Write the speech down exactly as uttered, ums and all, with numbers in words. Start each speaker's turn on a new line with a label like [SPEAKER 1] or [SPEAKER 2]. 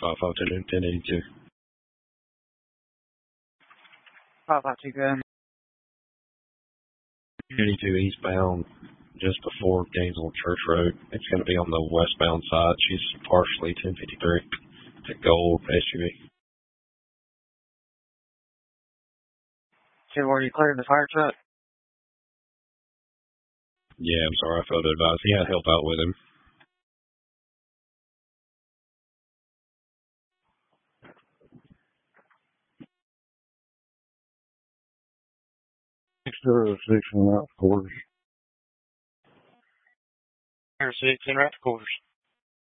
[SPEAKER 1] five five two, ten eighty-two.
[SPEAKER 2] five five two, go ahead.
[SPEAKER 1] eighty-two eastbound, just before Gainesville Church Road. It's going to be on the westbound side. She's partially ten fifty-three. It's a gold S U V.
[SPEAKER 2] So were you clearing the fire truck?
[SPEAKER 1] Yeah, I'm sorry, I failed to advise. He had help out with him.
[SPEAKER 3] six zero six in route quarters.
[SPEAKER 2] Zero six in route quarters.